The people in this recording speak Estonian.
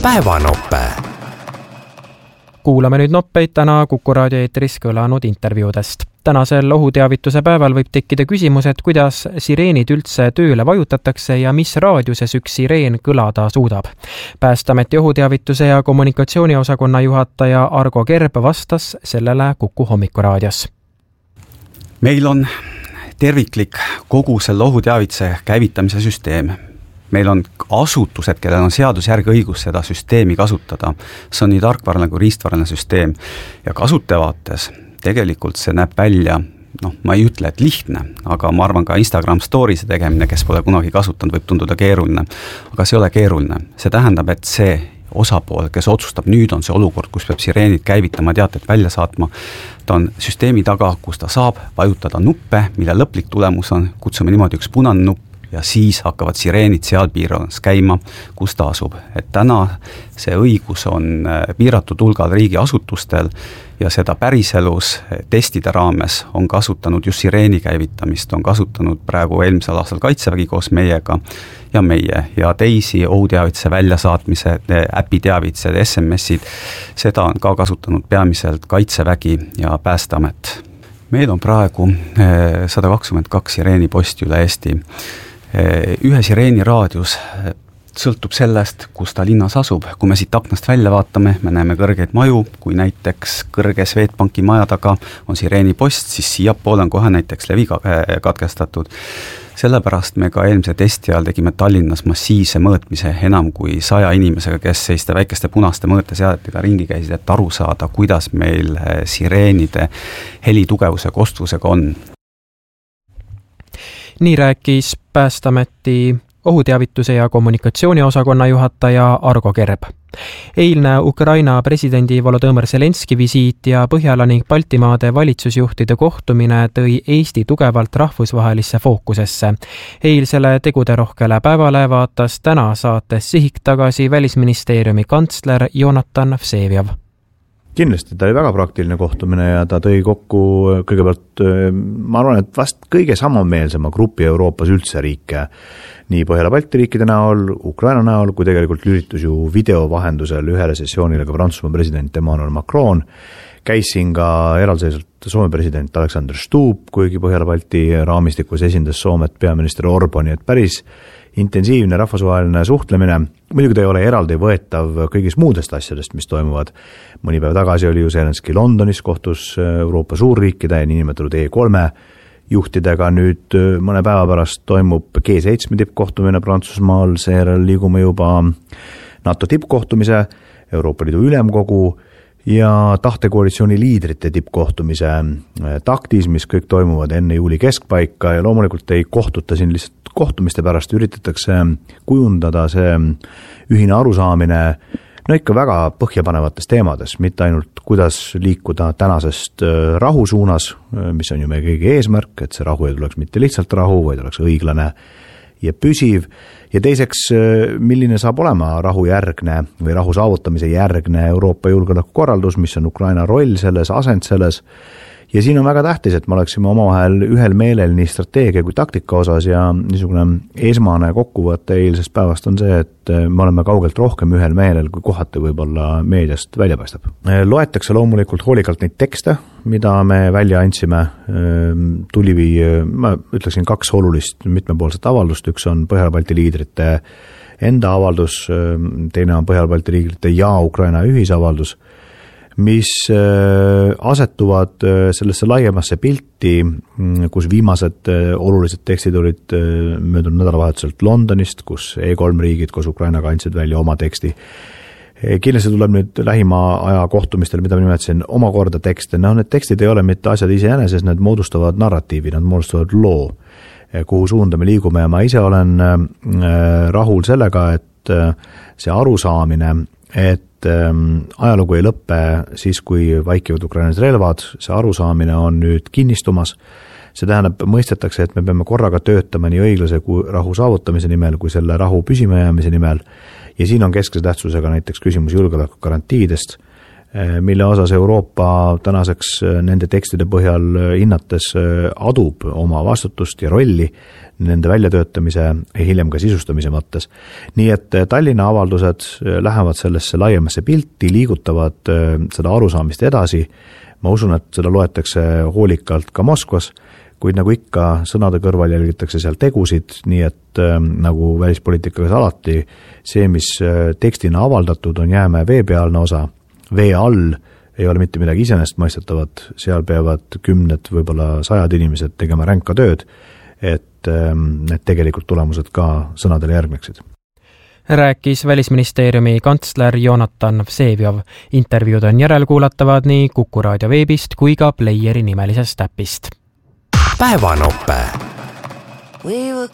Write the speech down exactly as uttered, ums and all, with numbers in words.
Päevanoppe. Kuulame nüüd noppeid täna Kuku raadio eetris kõlanud intervjuudest. Tänasel ohuteavituse päeval võib tekkida küsimus, et kuidas sireenid üldse tööle vajutatakse ja mis raadiuses üks sireen kõlada suudab. Päästeameti ohuteavituse ja kommunikatsiooniosakonna juhataja Argo Kerb vastas sellele Kuku hommikuraadios. Meil on terviklik kogu selle ohuteavituse käivitamise süsteem. Meil on asutused, kellel on seadusjärgi õigus seda süsteemi kasutada. See on nii tarkvaraline kui riistvaraline süsteem. Ja kasutajavaates tegelikult see näeb välja, noh, ma ei ütle, et lihtne, aga ma arvan ka Instagram stories tegemine, kes pole kunagi kasutanud, võib tunduda keeruline. Aga see ei ole keeruline. See tähendab, et see osapool, kes otsustab, nüüd on see olukord, kus peab sireenid käivitama, teated välja saatma, ta on süsteemi taga, kus ta saab vajutada nuppe, mille lõplik tulemus on, kutsume niimoodi üks punane nupp, ja siis hakkavad sireenid seal piirkonnas käima, kus ta asub. Et täna see õigus on piiratud hulgal riigiasutustel ja seda päriselus testide raames on kasutanud just sireeni käivitamist, on kasutanud praegu eelmisel aastal Kaitsevägi koos meiega ja meie ja teisi ohuteavituse väljasaatmise, äpiteavitused, S M S-id, seda on ka kasutanud peamiselt Kaitsevägi ja Päästeamet. Meil on praegu sada kakskümmend kaks sireeni posti üle Eesti. Ühe sireeni raadius sõltub sellest, kus ta linnas asub. Kui me siit aknast välja vaatame, me näeme kõrgeid maju, kui näiteks kõrge Swedbanki maja taga on sireeni post, siis siia poole on kohe näiteks levi katkestatud. Sellepärast me ka eelmise testi ajal tegime Tallinnas massiivse mõõtmise enam kui saja inimesega, kes seiste väikeste punaste mõõteseadetega ringi käisid, et aru saada, kuidas meil sireenide helitugevuse kostvusega on. Nii rääkis Päästeameti ohuteavituse ja kommunikatsiooniosakonna juhataja Argo Kerb. Eilne Ukraina presidendi Volodõmõr Zelenski visiit ja Põhjala ning Baltimaade valitsusjuhtide kohtumine tõi Eesti tugevalt rahvusvahelisse fookusesse. Eilsele teguderohkele päevale vaatas täna saates Sihik tagasi Välisministeeriumi kantsler Jonatan Vseviov. Kindlasti ta oli väga praktiline kohtumine ja ta tõi kokku kõigepealt, ma arvan, et vast kõige samameelsema grupi Euroopas üldse riike, nii Põhjala-Balti riikide näol, Ukraina näol, kui tegelikult lülitus ju video vahendusel ühele sessioonile ka Prantsusmaa president Emmanuel Macron, käis siin ka eraldiseisvalt Soome president Alexander Stubb, kuigi Põhjala-Balti raamistikus esindas Soomet peaminister Orbani, et päris intensiivne rahvusvaheline suhtlemine. Muidugi ta ei ole eraldi võetav kõigist muudest asjadest, mis toimuvad. Mõni päev tagasi oli ju Zelenski Londonis, kohtus Euroopa suurriikide ja niinimetatud E kolme juhtidega. Nüüd mõne päeva pärast toimub G seitse tippkohtumine Prantsusmaal, seejärel liigume juba NATO tippkohtumise, Euroopa Liidu ülemkogu ja tahtekoalitsiooni liidrite tippkohtumise taktis, mis kõik toimuvad enne juuli keskpaika ja loomulikult ei kohtuta siin lihtsalt kohtumiste pärast, üritatakse kujundada see ühine arusaamine no ikka väga põhjapanevates teemades, mitte ainult kuidas liikuda tänasest rahu suunas, mis on ju meie kõigi eesmärk, et see rahu ei tuleks mitte lihtsalt rahu, vaid oleks õiglane ja püsiv, ja teiseks, milline saab olema rahu järgne või rahu saavutamise järgne Euroopa julgeolekukorraldus, mis on Ukraina roll selles, asend selles, ja siin on väga tähtis, et me oleksime omavahel ühel meelel nii strateegia kui taktika osas ja niisugune esmane kokkuvõte eilsest päevast on see, et me oleme kaugelt rohkem ühel meelel, kui kohati võib-olla meediast välja paistab. Loetakse loomulikult hoolikalt neid tekste, mida me välja andsime, tuli, ma ütleksin kaks olulist mitmepoolset avaldust, üks on Põhjala-Balti liidrite enda avaldus, teine on Põhjala-Balti liidrite ja Ukraina ühisavaldus, mis asetuvad sellesse laiemasse pilti, kus viimased olulised tekstid olid möödunud nädalavahetuselt Londonist, kus E kolm riigid koos Ukrainaga andsid välja oma teksti. Kindlasti tuleb nüüd lähima aja kohtumistel, mida ma nimetasin, omakorda tekste. No, need tekstid ei ole mitte asjad iseenesest, need moodustavad narratiivi, nad moodustavad loo, kuhu suunda me liigume ja ma ise olen rahul sellega, et see arusaamine, et ajalugu ei lõppe siis, kui vaikivad Ukrainas relvad, see arusaamine on nüüd kinnistumas. See tähendab, mõistetakse, et me peame korraga töötama nii õiglase kui rahu saavutamise nimel, kui selle rahu püsimajäämise nimel. Ja siin on keskse tähtsusega näiteks küsimus julgeoleku garantiidest, mille osas Euroopa tänaseks nende tekstide põhjal hinnates adub oma vastutust ja rolli nende väljatöötamise ja hiljem ka sisustamise mõttes. Nii et Tallinna avaldused lähevad sellesse laiemasse pilti, liigutavad seda arusaamist edasi. Ma usun, et seda loetakse hoolikalt ka Moskvas, kuid nagu ikka sõnade kõrval jälgitakse seal tegusid, nii et nagu välispoliitikaga alati, see, mis tekstina avaldatud, on jäämäe veepealne osa. Vee all ei ole mitte midagi iseenesestmõistetavat, seal peavad kümned, võib-olla sajad inimesed tegema ränka tööd, et need tegelikult tulemused ka sõnadele järgneksid. Rääkis Välisministeeriumi kantsler Jonatan Vseviov. Intervjuud on järelkuulatavad nii Kuku raadio veebist kui ka Playeri nimelisest äpist. Päevanope.